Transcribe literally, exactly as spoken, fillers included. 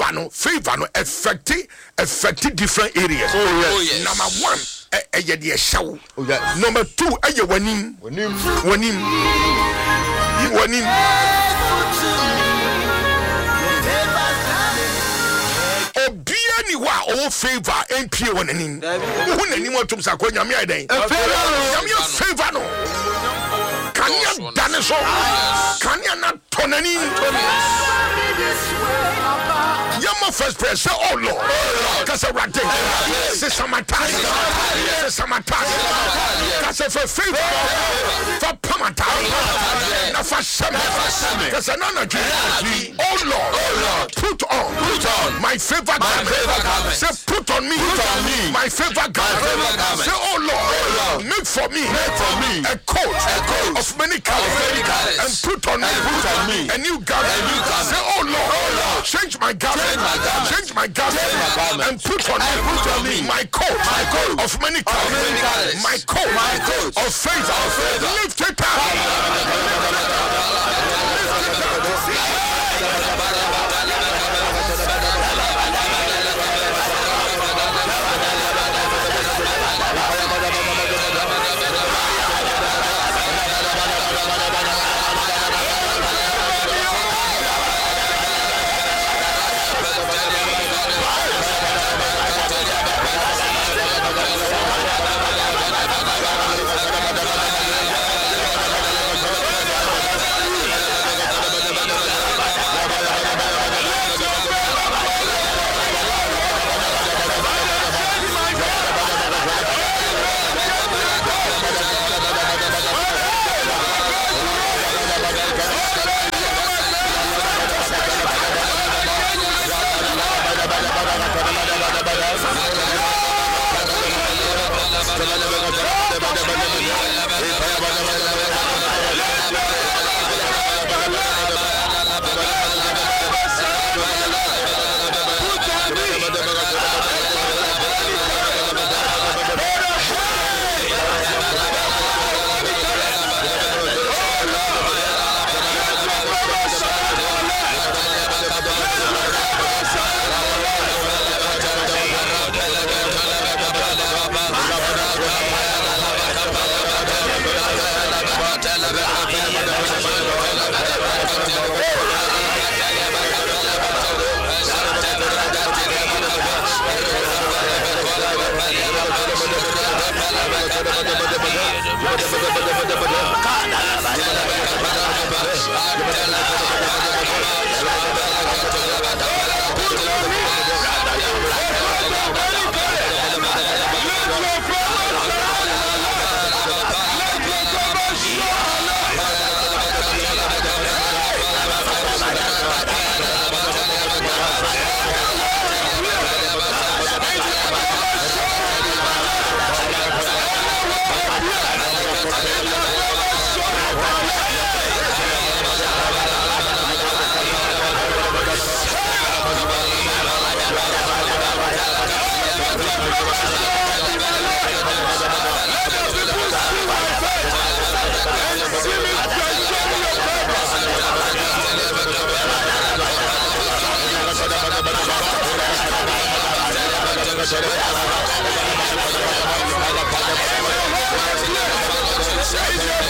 favor no favor no affect affect different areas. Oh yes. Oh, yes. Number one, eh eh the show. Oh yes. Number two, eh wanim. Wanim. Wanim. Wanim. Obia ni wa o favor mpie wonanim. Who nanim otum sakwa nyame adan. Nyame favor no. Can you done so? Can you not turn any? Yama first prayer say, oh Lord, because I rate, say some attack, say some attack, because for favor, for pamata, not for some, because I know oh Lord, put on, put on my favor garment, say put on me, put on me, my favor garment, say oh Lord, make for me, make for me a coat, a coat of many colors, and put on me, put on me a new garment, say oh Lord, change my garment. Change my garment and put on, and put on me my coat, my coat of many colors, my coat, my coat of favor. Lift it up. Say